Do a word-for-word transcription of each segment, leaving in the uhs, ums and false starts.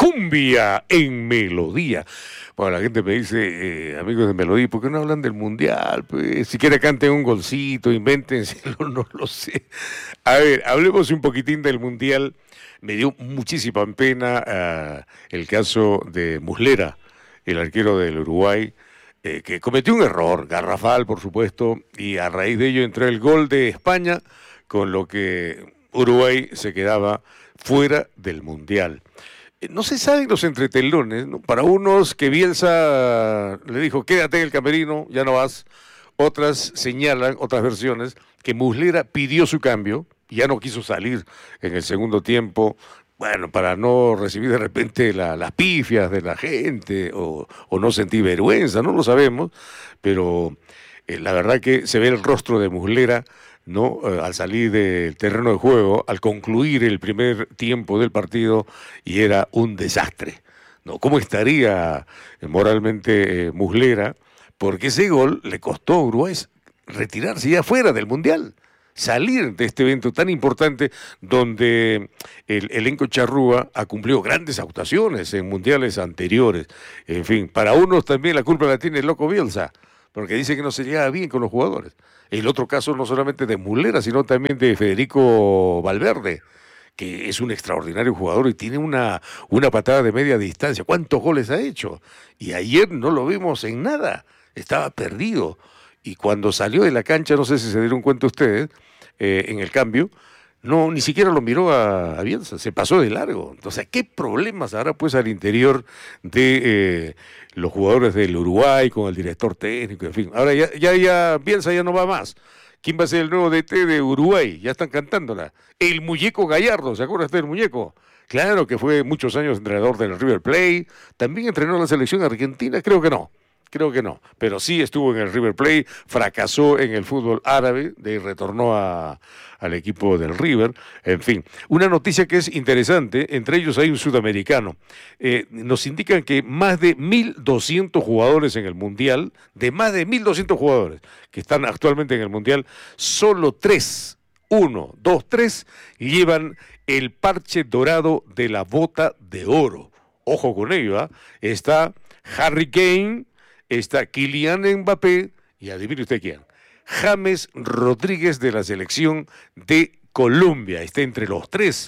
Cumbia en Melodía. Bueno, la gente me dice, eh, amigos de Melodía, ¿por qué no hablan del Mundial? Pues, siquiera canten un golcito, invéntenselo, no lo sé. A ver, hablemos un poquitín del Mundial. Me dio muchísima pena uh, el caso de Muslera, el arquero del Uruguay, eh, que cometió un error, garrafal, por supuesto, y a raíz de ello entró el gol de España, con lo que Uruguay se quedaba fuera del Mundial. No se saben los entretelones, ¿no? Para unos que Bielsa le dijo, quédate en el camerino, ya no vas. Otras señalan, otras versiones, que Muslera pidió su cambio y ya no quiso salir en el segundo tiempo, bueno, para no recibir de repente la, las pifias de la gente o, o no sentir vergüenza, no lo sabemos, pero eh, la verdad que se ve el rostro de Muslera, ¿no? Eh, al salir del terreno de juego, al concluir el primer tiempo del partido, y era un desastre, ¿no? ¿Cómo estaría eh, moralmente eh, Muslera? Porque ese gol le costó a Uruguay retirarse ya fuera del Mundial, salir de este evento tan importante donde el elenco charrúa ha cumplido grandes actuaciones en mundiales anteriores. En fin, para unos también la culpa la tiene el loco Bielsa, porque dice que no se lleva bien con los jugadores. El otro caso no solamente de Muslera, sino también de Federico Valverde, que es un extraordinario jugador y tiene una, una patada de media distancia. ¿Cuántos goles ha hecho? Y ayer no lo vimos en nada, estaba perdido. Y cuando salió de la cancha, no sé si se dieron cuenta ustedes, eh, en el cambio, no, ni siquiera lo miró a, a Bielsa, se pasó de largo. Entonces, ¿qué problemas habrá pues al interior de eh, los jugadores del Uruguay con el director técnico? En fin, ahora ya, ya, ya Bielsa ya no va más. ¿Quién va a ser el nuevo D T de Uruguay? Ya están cantándola. El muñeco Gallardo, ¿se acuerdan del muñeco? Claro que fue muchos años entrenador del River Plate, también entrenó en la selección argentina, creo que no. Creo que no, pero sí estuvo en el River Plate, fracasó en el fútbol árabe, de ahí retornó a, al equipo del River, en fin. Una noticia que es interesante, entre ellos hay un sudamericano. Eh, nos indican que más de mil doscientos jugadores en el Mundial, de más de mil doscientos jugadores que están actualmente en el Mundial, solo tres, uno, dos, tres, llevan el parche dorado de la bota de oro. Ojo con ello, ¿eh? Está Harry Kane, está Kylian Mbappé y adivine usted quién, James Rodríguez de la selección de Colombia, está entre los tres.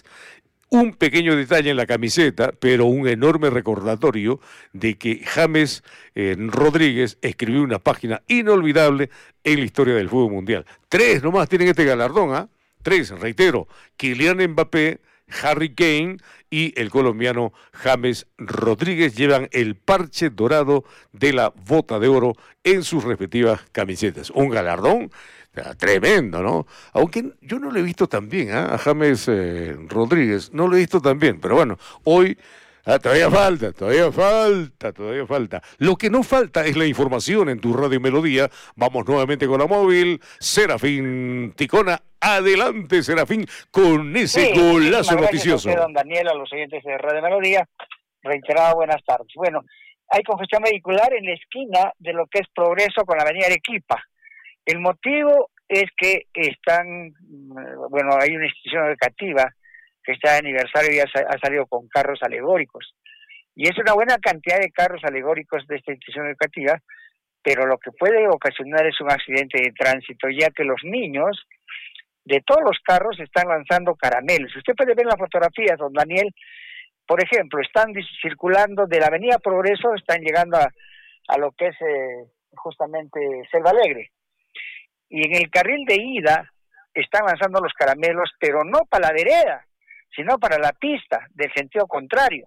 Un pequeño detalle en la camiseta, pero un enorme recordatorio de que James eh, Rodríguez escribió una página inolvidable en la historia del fútbol mundial. Tres nomás tienen este galardón, ¿ah? ¿eh? Tres, reitero, Kylian Mbappé, Harry Kane y el colombiano James Rodríguez llevan el parche dorado de la bota de oro en sus respectivas camisetas. Un galardón tremendo, ¿no? Aunque yo no lo he visto tan bien, ¿eh? A James eh, Rodríguez, no lo he visto tan bien, pero bueno, hoy ah, todavía falta, todavía falta, todavía falta. Lo que no falta es la información en tu Radio Melodía. Vamos nuevamente con la móvil, Serafín Ticona. Adelante, Serafín, con ese sí, golazo noticioso. Gracias a don Daniel, a los oyentes de Radio Melodía. Reiterada buenas tardes. Bueno, hay congestión vehicular en la esquina de lo que es Progreso con la avenida Arequipa. El motivo es que están, bueno, hay una institución educativa que está de aniversario y ha salido con carros alegóricos. Y es una buena cantidad de carros alegóricos de esta institución educativa, pero lo que puede ocasionar es un accidente de tránsito, ya que los niños de todos los carros están lanzando caramelos. Usted puede ver las fotografías, don Daniel, por ejemplo, están circulando de la avenida Progreso, están llegando a, a lo que es eh, justamente Selva Alegre. Y en el carril de ida están lanzando los caramelos, pero no para la vereda, sino para la pista, del sentido contrario.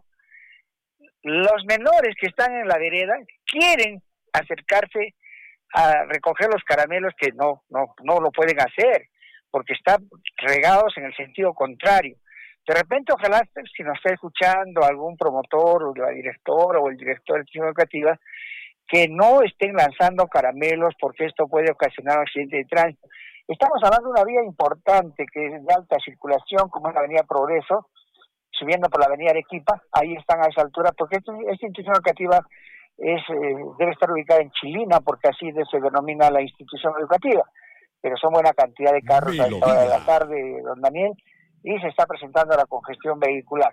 Los menores que están en la vereda quieren acercarse a recoger los caramelos, que no, no, no lo pueden hacer, porque están regados en el sentido contrario. De repente, ojalá, si nos está escuchando algún promotor, o la directora, o el director de la institución educativa, que no estén lanzando caramelos, porque esto puede ocasionar un accidente de tránsito. Estamos hablando de una vía importante, que es de alta circulación, como es la avenida Progreso, subiendo por la avenida Arequipa, ahí están a esa altura, porque esta, esta institución educativa es, eh, debe estar ubicada en Chilina, porque así se denomina la institución educativa, pero son buena cantidad de carros a esta hora de la tarde, don Daniel, y se está presentando la congestión vehicular.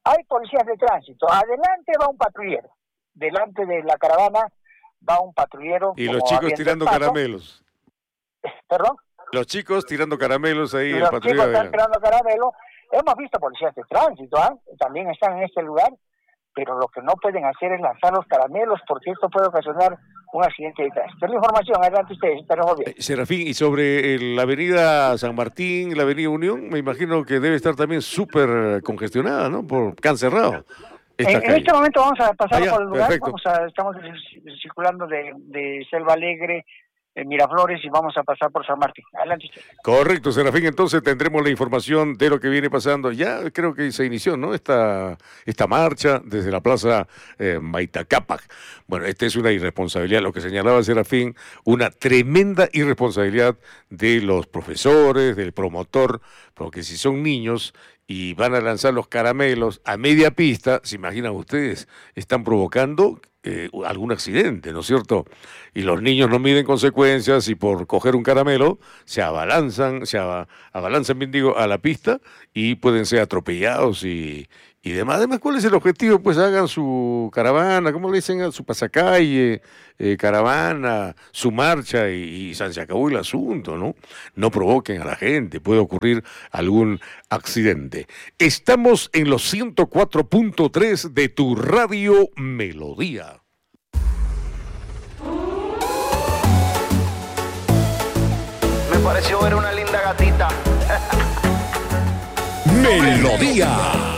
hay policías de tránsito. Adelante va un patrullero. Delante de la caravana va un patrullero. Y los chicos tirando caramelos. ¿Perdón? Los chicos tirando caramelos ahí. Y los chicos están tirando caramelos. Hemos visto policías de tránsito, ¿eh? También están en este lugar, pero lo que no pueden hacer es lanzar los caramelos porque esto puede ocasionar un accidente de tránsito. La información, adelante ustedes, estaremos bien. Eh, Serafín, y sobre el, la avenida San Martín, la avenida Unión, me imagino que debe estar también súper congestionada, ¿no? Por que han cerrado. En, en este momento vamos a pasar ah, por el lugar, perfecto. vamos a, estamos circulando de, de Selva Alegre, Miraflores, y vamos a pasar por San Martín. Adelante usted. Correcto, Serafín, entonces tendremos la información de lo que viene pasando. Ya creo que se inició, ¿no? Esta, esta marcha desde la plaza eh, Maitacápac. Bueno, esta es una irresponsabilidad, lo que señalaba Serafín, una tremenda irresponsabilidad de los profesores, del promotor, porque si son niños y van a lanzar los caramelos a media pista, se imaginan ustedes, están provocando eh, algún accidente, ¿no es cierto? Y los niños no miden consecuencias y por coger un caramelo se abalanzan, se abalanzan, bien digo, a la pista y pueden ser atropellados y, y demás. Además, ¿cuál es el objetivo? Pues hagan su caravana, ¿cómo le dicen? Su pasacalle, eh, caravana, su marcha y, y se acabó el asunto, ¿no? No provoquen a la gente, puede ocurrir algún accidente. Estamos en los ciento cuatro punto tres de tu Radio Melodía. Me pareció ver una linda gatita. Melodía.